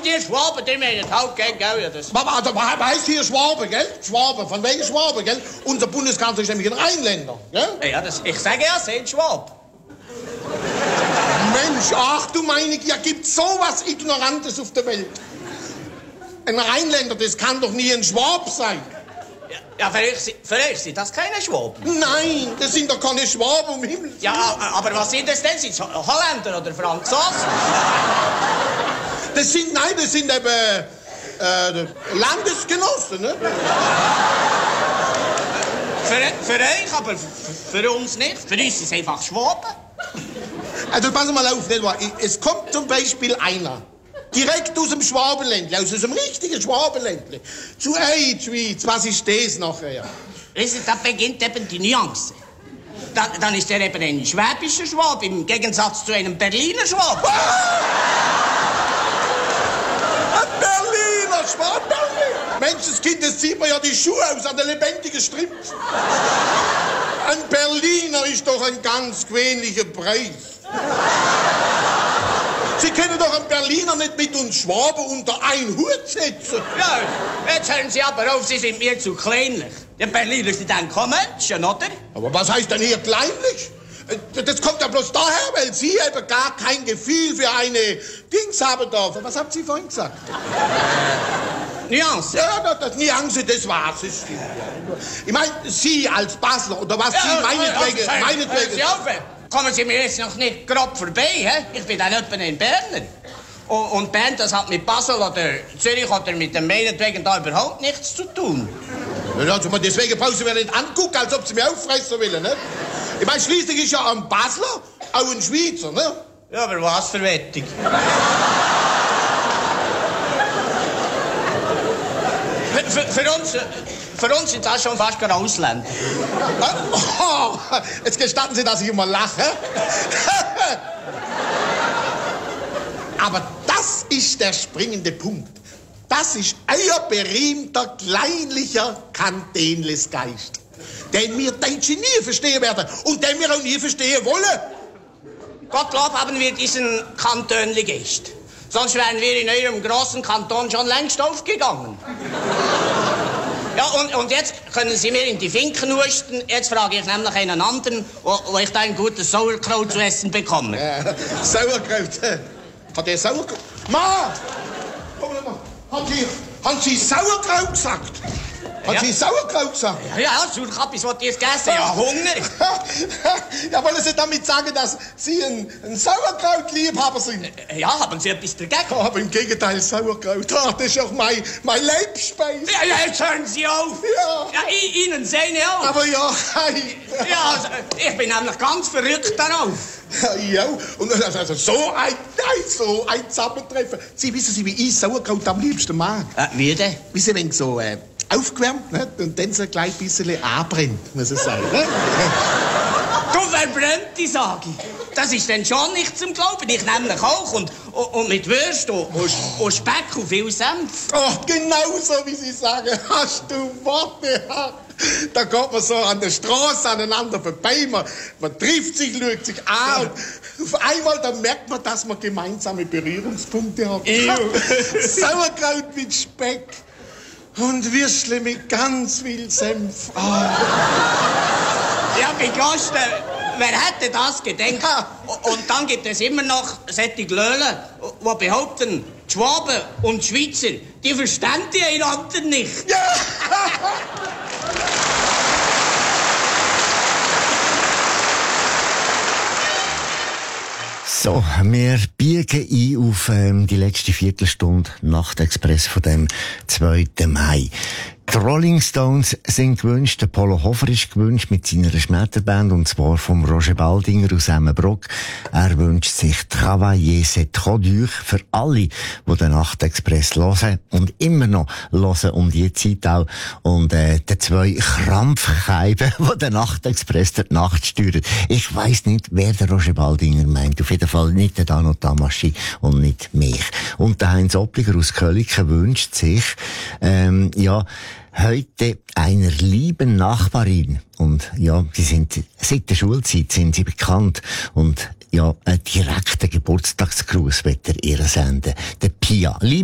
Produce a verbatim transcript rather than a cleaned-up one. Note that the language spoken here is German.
Und die Schwaben, die meinen halt gegen Geld. Ja, das... Aber also, was heißt hier Schwabe, gell? Schwabe, von welchen Schwabe, gell? Unser Bundeskanzler ist nämlich ein Rheinländer, gell? Ja, das, ich sage ja, sind Schwab. Mensch, ach du meine, ja, gibt's sowas Ignorantes auf der Welt? Ein Rheinländer, das kann doch nie ein Schwab sein. Ja, ja für, euch, für euch sind das keine Schwaben. Nein, das sind doch keine Schwaben, um Himmels Willen. Ja, aber was sind das denn? Sind es Holländer oder Franzosen? Das sind, nein, das sind eben äh, Landesgenossen, ne? Für, für euch, aber für, für uns nicht. Für uns sind es einfach Schwaben. Also pass mal auf, nicht wahr? Es kommt zum Beispiel einer, direkt aus dem Schwabenländle, aus dem richtigen Schwabenländle, zu euch in die Schweiz. Was ist das nachher? Wissen Sie, da beginnt eben die Nuance. Da, dann ist er eben ein schwäbischer Schwab, im Gegensatz zu einem Berliner Schwab. Ah! Ein Berliner Schwab, Berlin! Menschenskind, das zieht mir ja die Schuhe aus an der lebendigen Strips. Ein Berliner ist doch ein ganz gewöhnlicher Preis. Sie können doch einen Berliner nicht mit uns Schwaben unter einen Hut setzen. Ja, jetzt hören Sie aber auf, Sie sind mir zu kleinlich. Die Berliner sind dann kein Menschen, oder? Aber was heißt denn hier kleinlich? Das kommt ja bloß daher, weil Sie eben gar kein Gefühl für eine Dings haben dürfen. Was haben Sie vorhin gesagt? Äh, Nuance. Ja, das, das Nuance, das war's. Das stimmt. Ich meine, Sie als Basler, oder was ja, Sie meinetwegen... Also, meinetwegen... Sie auf, kommen Sie mir jetzt noch nicht grob vorbei, he? Ich bin dann etwa ein Berner. Und, und Bern, das hat mit Basel oder Zürich oder mit dem meinetwegen da überhaupt nichts zu tun. Ja, also, deswegen brauchen Sie mir nicht angucken, als ob Sie mich auffressen wollen, ne? Ich meine, schließlich ist ja ein Basler auch ein Schweizer, ne? Ja, aber was für Wettig. für, für, für uns... Für uns sind das schon fast keine Ausländer. Oh, jetzt gestatten Sie, dass ich immer lache. Aber das ist der springende Punkt. Das ist euer berühmter, kleinlicher Kantänlesgeist, den wir Deutsche nie verstehen werden und den wir auch nie verstehen wollen. Gottlob haben wir diesen Kantönli-Geist. Sonst wären wir in eurem großen Kanton schon längst aufgegangen. Ja, und, und jetzt können Sie mir in die Finken husten. Jetzt frage ich nämlich einen anderen, wo, wo ich da ein gutes Sauerkraut zu essen bekomme. Äh, Sauerkraut? Hat der Sauerkraut? Ma! Komm mal. Haben Sie, haben Sie Sauerkraut gesagt? Haben ja. Sie Sauerkraut gesagt? Ja, ja, Sauerkraut, was ihr gegessen? Ja, Hunger. Ja, wollen Sie damit sagen, dass Sie ein, ein Sauerkraut-Liebhaber sind? Ja, haben Sie etwas dagegen? Oh, aber im Gegenteil, Sauerkraut, oh, das ist auch mein, mein Leibspeise. Ja, ja, jetzt hören Sie auf. Ja. Ja, I, Ihnen sehen auch. Aber ja, hey. Ja, also, ich bin nämlich ganz verrückt darauf. Ja, und also so ein, nein, so ein Zusammentreffen. Sie wissen Sie, wie ich Sauerkraut am liebsten mag? Äh, wie denn? Wie Sie, wenn so äh, aufgewärmt, ne? Und dann so ein klein bisschen anbrennt, muss ich sagen. Ne? Du verbrennt die Sage. Das ist dann schon nicht zum Glauben. Ich nämlich auch. Und, und, und mit Würst und, und, und Speck und viel Senf. Oh, genau so, wie Sie sagen. Hast du Worte? Da geht man so an der Straße aneinander vorbei. Man, man trifft sich, schaut sich an. Und auf einmal dann merkt man, dass man gemeinsame Berührungspunkte hat. Sauerkraut mit Speck. Und Würstle mit ganz viel Senf. Oh. Ja, begosten, wer hätte das gedacht? Und dann gibt es immer noch solche Löhlen, die behaupten, die Schwaben und die Schweizer, die verstehen einander nicht. Ja. So, wir biegen ein auf ähm, die letzte Viertelstunde Nachtexpress von dem zweiten Mai. Die Rolling Stones sind gewünscht, der Polo Hofer ist gewünscht mit seiner Schmetterband, und zwar vom Roger Baldinger aus Emmenbrock. Er wünscht sich «Travailler, c'est trop dur» für alle, die den Nachtexpress hören und immer noch hören um die Zeit auch. Und äh, die zwei Krampfscheiben, die den Nachtexpress durch die Nacht steuern. Ich weiss nicht, wer der Roger Baldinger meint. Auf jeden Fall nicht der Dano Tamaschi und nicht mich. Und der Heinz Oppliger aus Köliken wünscht sich, ähm, ja, heute einer lieben Nachbarin. Und ja, sie sind, seit der Schulzeit sind sie bekannt. Und ja, einen direkten Geburtstagsgruß wird er ihr senden. Der Pia. Liebe